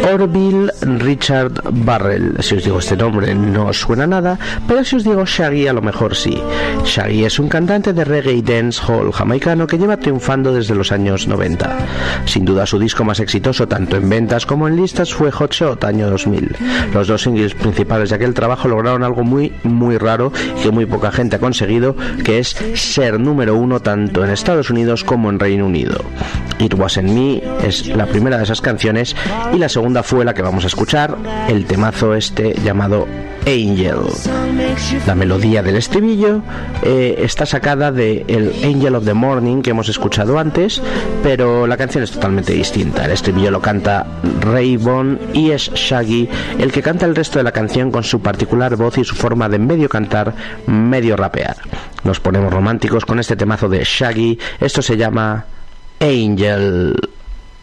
Orville Richard Burrell. Si os digo este nombre no os suena nada, pero si os digo Shaggy a lo mejor sí. Shaggy es un cantante de reggae y dancehall jamaicano que lleva triunfando desde los años 90. Sin duda su disco más exitoso tanto en ventas como en listas fue Hot Shot, año 2000. Los dos singles principales de aquel trabajo lograron algo muy raro y que muy poca gente ha conseguido, que es ser número uno tanto en Estados Unidos como en Reino Unido. It Wasn't Me es la primera de esas canciones y la segunda fue la que vamos a escuchar, el temazo este llamado Angel. La melodía del estribillo está sacada de el Angel of the Morning que hemos escuchado antes, pero la canción es totalmente distinta. El estribillo lo canta Ray Vaughan y es Shaggy el que canta el resto de la canción con su particular voz y su forma de medio cantar, medio rapear. Nos ponemos románticos con este temazo de Shaggy. Esto se llama Angel.